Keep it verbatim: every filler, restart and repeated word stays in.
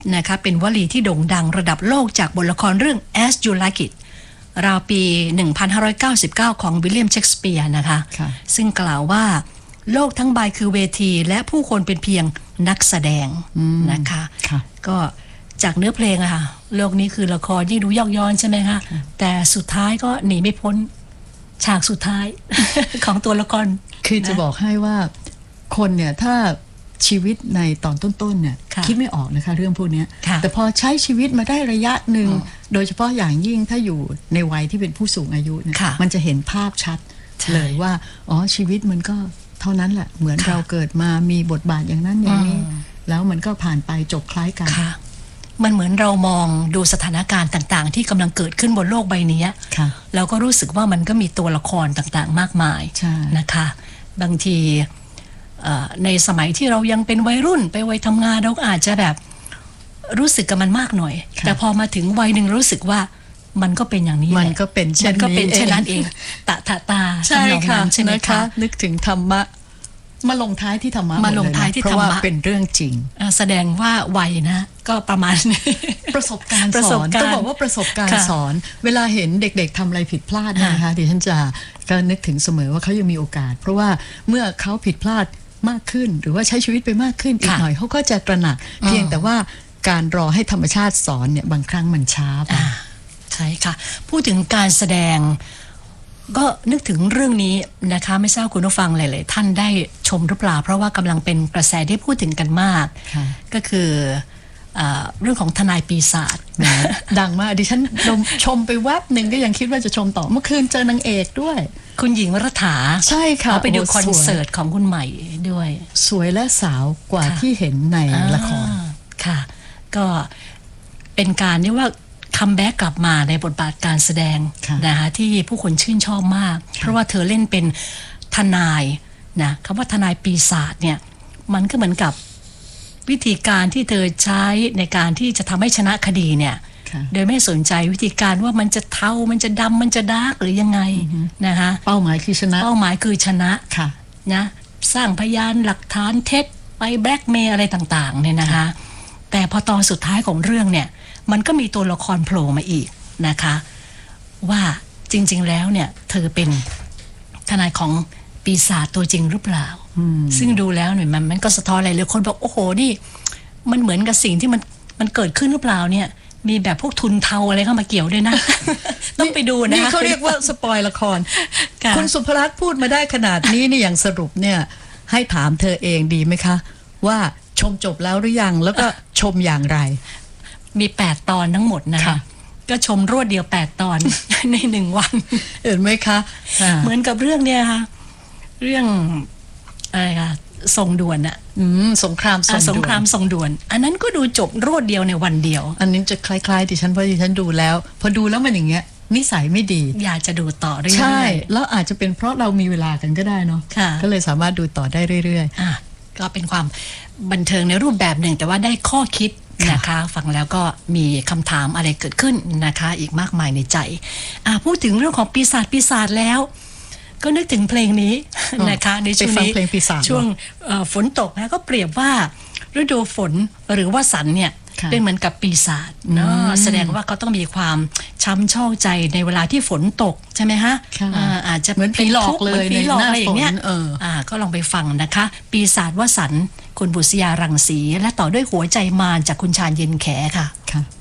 นะคะเป็นวลีที่โด่งดังระดับโลกจากบทละครเรื่อง As You Like It ราวปี หนึ่งพันห้าร้อยเก้าสิบเก้า ของวิลเลียมเชกสเปียร์นะคะซึ่งกล่าวว่าโลกทั้งใบคือเวทีและผู้คนเป็นเพียงนักแสดงนะคะก็จากเนื้อเพลงอะค่ะโลกนี้คือละครที่ดูยอกย้อนใช่ไหมคะแต่สุดท้ายก็หนีไม่พ้นฉากสุดท้าย ของตัวละครคือจะบอกให้ว่าคนเนี่ยถ้าชีวิตในตอนต้นๆเนี่ยคิดไม่ออกนะคะเรื่องพวกนี้แต่พอใช้ชีวิตมาได้ระยะหนึ่งโดยเฉพาะอย่างยิ่งถ้าอยู่ในวัยที่เป็นผู้สูงอายุเนี่ยมันจะเห็นภาพชัดเลยว่าอ๋อชีวิตมันก็เท่านั้นแหละเหมือนเราเกิดมามีบทบาทอย่างนั้นอย่างนี้แล้วมันก็ผ่านไปจบคล้ายกันมันเหมือนเรามองดูสถานการณ์ต่างๆที่กำลังเกิดขึ้นบนโลกใบนี้เราก็รู้สึกว่ามันก็มีตัวละครต่างๆมากมายนะคะบางทีในสมัยที่เรายังเป็นวัยรุ่นไปวัยทำงานเราอาจจะแบบรู้สึกกับมันมากหน่อยแต่พอมาถึงวัยหนึ่งรู้สึกว่ามันก็เป็นอย่างนี้มันก็เป็นมันก็เป็นเช่นนั้นเองตะตะตาใช่ค่ะใช่ไหมคะนึกถึงธรรมะมาลงท้ายที่ธรรมะมาลงท้ายที่ธรรมะเพราะว่าเป็นเรื่องจริงแสดงว่าวัยนะก็ประมาณประสบการณ์สอนต้องบอกว่าประสบการณ์สอนเวลาเห็นเด็กๆทำอะไรผิดพลาดนะคะดิฉันจะก็นึกถึงเสมอว่าเขายังมีโอกาสเพราะว่าเมื่อเขาผิดพลาดมากขึ้นหรือว่าใช้ชีวิตไปมากขึ้นอีกหน่อยเขาก็จะตระหนักเพียงแต่ว่าการรอให้ธรรมชาติสอนเนี่ยบางครั้งมันช้าไปใช่ค่ะพูดถึงการแสดงก็นึกถึงเรื่องนี้นะคะไม่ทราบคุณผู้ฟังหลายๆท่านได้ชมหรือเปล่าเพราะว่ากำลังเป็นกระแสที่พูดถึงกันมากก็คือเรื่องของทนายปีศาจดังมากดิฉันชมไปแวบหนึ่งก็ยังคิดว่าจะชมต่อเมื่อคืนเจอนางเอกด้วยคุณหญิงรัฐาใช่ค่ะไปดูคอนเสิร์ตของคุณใหม่ด้วยสวยและสาวกว่าที่เห็นในละครค่ะก็เป็นการเรียกว่าคัมแบ็กกลับมาในบทบาทการแสดงนะคะที่ผู้คนชื่นชอบมากเพราะว่าเธอเล่นเป็นทนายนะคำว่าทนายปีศาจเนี่ยมันก็เหมือนกับวิธีการที่เธอใช้ในการที่จะทำให้ชนะคดีเนี่ยโดยไม่สนใจวิธีการว่ามันจะเทามันจะดำมันจะดาร์กหรือยังไงนะคะเป้าหมายคือชนะเป้าหมายคือชนะนะสร้างพยานหลักฐานเท็จไปแบล็กเมย์อะไรต่างๆเนี่ยนะคะแต่พอตอนสุดท้ายของเรื่องเนี่ยมันก็มีตัวละครโผล่มาอีกนะคะว่าจริงๆแล้วเนี่ยเธอเป็นทนายของปีศาจตัวจริงหรือเปล่าซึ่งดูแล้วหน่อยมันมันก็สะท้อนอะไรเลยคนบอกโอ้โหนี่มันเหมือนกับสิ่งที่มันมันเกิดขึ้นหรือเปล่าเนี่ยมีแบบพวกทุนเทาอะไรเข้ามาเกี่ยวด้วยนะ ต้องไปดูนะนี่เขาเรียกว่าสปอยละคร คุณสุภรัตน์พูดมาได้ขนาดนี้นี่อย่างสรุปเนี่ยให้ถามเธอเองดีไหมคะว่าชมจบแล้วหรือยังแล้วก็ชมอย่างไรมีแปดตอนทั้งหมดนะคะก็ชมรวดเดียวแปดตอน ในหนึ่งวันเห็นไหมคะเหมือนกับเรื่องเนี่ยค่ะเรื่องอะไรคะส่งด่วนอะสงครามส่งด่วนสงครามส่งด่วนอันนั้นก็ดูจบรวดเดียวในวันเดียวอันนี้จะคล้ายๆดิฉันเพราะดิฉันดูแล้วพอดูแล้วมันอย่างเงี้ยนิสัยไม่ดีอยากจะดูต่อเรื่อยๆใช่แล้วอาจจะเป็นเพราะเรามีเวลากันก็ได้เนาะก็เลยสามารถดูต่อได้เรื่อยๆอ่ะก็เป็นความบันเทิงในรูปแบบหนึ่งแต่ว่าได้ข้อคิดนะคะฟังแล้วก็มีคำถามอะไรเกิดขึ้นนะคะอีกมากมายในใจอ่ะพูดถึงเรื่องของปีศาจปีศาจแล้วก็นึกถึงเพลงนี้นะคะในช่วงนี้ช่วงฝนตกนะก็เปรียบว่าฤดูฝนหรือว่าสันเนี่ยเป็นเหมือนกับปีศาจเนาะแสดงว่าเขาต้องมีความช้ำชอกใจในเวลาที่ฝนตกใช่ไหมฮะอาจจะเหมือนผีหลอกเลยในหน้าฝนก็ลองไปฟังนะคะปีศาจวสันต์คุณบุษยารังสีและต่อด้วยหัวใจมารจากคุณชาญเย็นแขค่ะ